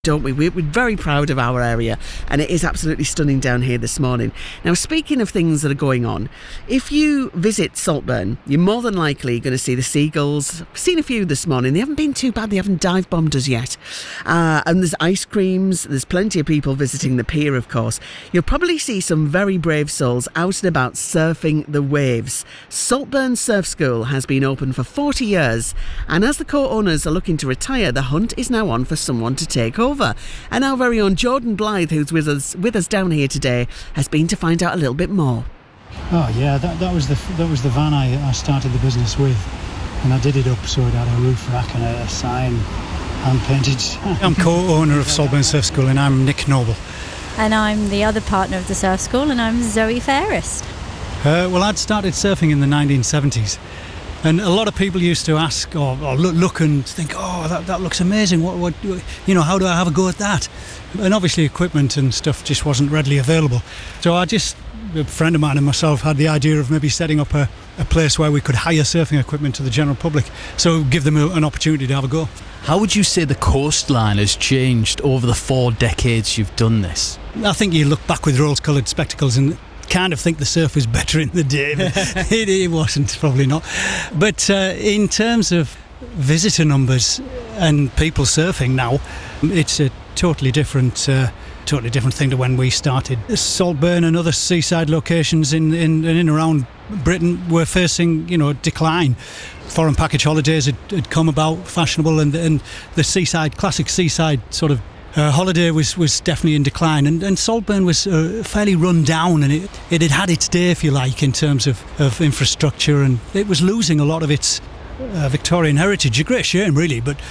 don't we? We're very proud of our area, and it is absolutely stunning down here this morning. Now, speaking of things that are going on, if you visit Saltburn, you're more than likely going to see the seagulls. I've seen a few this morning. They haven't been too bad. They haven't dive bombed us yet. And there's ice creams. There's plenty of people visiting the pier, of course. You'll probably see some very brave souls out and about surfing the waves. Saltburn Surf School has been open for 40 years, and as the co-owners are looking to retire, the hunt is now on for someone to take over. And our very own Jordan Blythe, who's with us down here today, has been to find out a little bit more. Oh yeah, that was the van I started the business with, and I did it up so it had a roof rack and a sign hand painted. I'm co-owner of Saltburn Surf School, and I'm Nick Noble. And I'm the other partner of the surf school, and I'm Zoe Fairest. Well, I'd started surfing in the 1970s. And a lot of people used to ask or look and think, oh, that looks amazing. What how do I have a go at that? And obviously equipment and stuff just wasn't readily available. So a friend of mine and myself had the idea of maybe setting up a place where we could hire surfing equipment to the general public. So give them an opportunity to have a go. How would you say the coastline has changed over the 4 decades you've done this? I think you look back with rose-coloured spectacles and kind of think the surf was better in the day, but it wasn't, probably not. But in terms of visitor numbers and people surfing now, it's a totally different thing to when we started. Saltburn and other seaside locations in and around Britain were facing, decline. Foreign package holidays had come about, fashionable, and the classic seaside sort of holiday was definitely in decline, and Saltburn was fairly run down, and it had its day, if you like, in terms of infrastructure, and it was losing a lot of its Victorian heritage. A great shame, really, but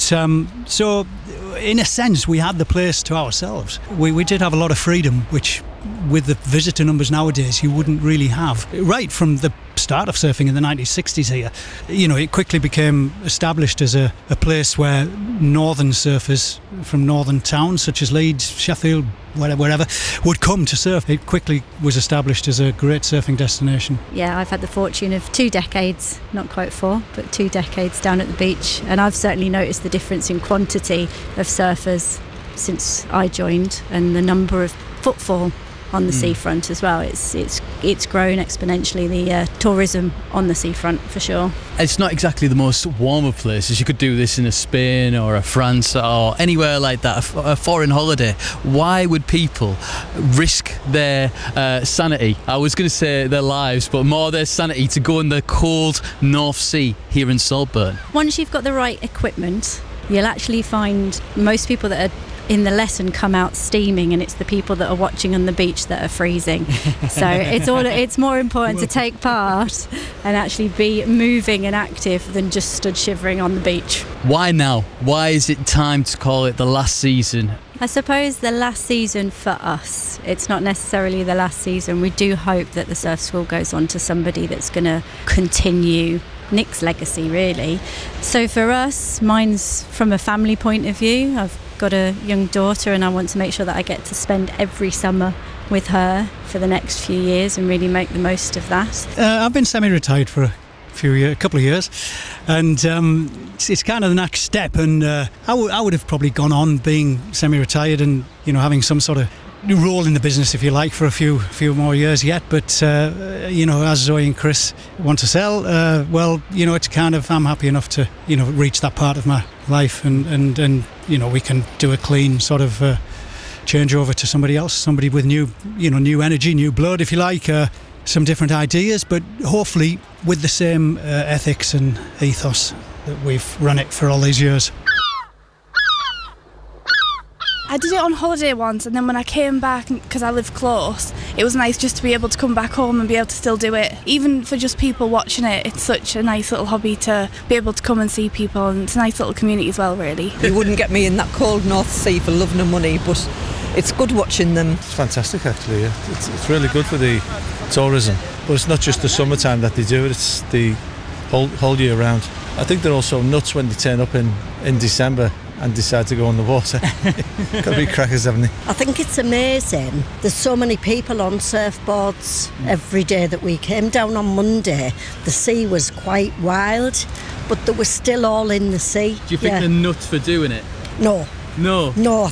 so in a sense we had the place to ourselves. We did have a lot of freedom, which with the visitor numbers nowadays you wouldn't really have. Right from the start of surfing in the 1960s here, it quickly became established as a place where northern surfers from northern towns such as Leeds, Sheffield, wherever would come to surf. It quickly was established as a great surfing destination. Yeah, I've had the fortune of 2 decades, not quite 4, but 2 decades down at the beach, and I've certainly noticed the difference in quantity of surfers since I joined, and the number of footfall on the seafront as well. It's grown exponentially, the tourism on the seafront, for sure. It's not exactly the most warmer places. You could do this in a Spain or a France or anywhere like that, a foreign holiday. Why would people risk their sanity? I was going to say their lives, but more their sanity to go in the cold North Sea here in Saltburn. Once you've got the right equipment, you'll actually find most people that are in the lesson come out steaming, and it's the people that are watching on the beach that are freezing. So it's more important to take part and actually be moving and active than just stood shivering on the beach. Why now? Why is it time to call it the last season? I suppose the last season for us. It's not necessarily the last season. We do hope that the surf school goes on to somebody that's going to continue Nick's legacy, really. So for us, mine's from a family point of view. I've got a young daughter, and I want to make sure that I get to spend every summer with her for the next few years and really make the most of that. I've been semi-retired for a couple of years, and it's kind of the next step, and I would have probably gone on being semi-retired and having some sort of role in the business, if you like, for a few more years yet. But as Zoe and Chris want to sell, it's kind of, I'm happy enough to reach that part of my life, and we can do a clean sort of change over to somebody else, somebody with new energy, new blood, if you like, some different ideas, but hopefully with the same ethics and ethos that we've run it for all these years. I did it on holiday once, and then when I came back, because I live close, it was nice just to be able to come back home and be able to still do it. Even for just people watching it, it's such a nice little hobby to be able to come and see people, and it's a nice little community as well, really. You wouldn't get me in that cold North Sea for love nor money, but it's good watching them. It's fantastic, actually, yeah. It's really good for the tourism. But it's not just the summertime that they do it, it's the whole year round. I think they're also nuts when they turn up in December and decide to go on the water. Got to be crackers, haven't they? I think it's amazing. There's so many people on surfboards every day that we came down on Monday. The sea was quite wild, but they were still all in the sea. Do you think they're nuts for doing it? No, No. No,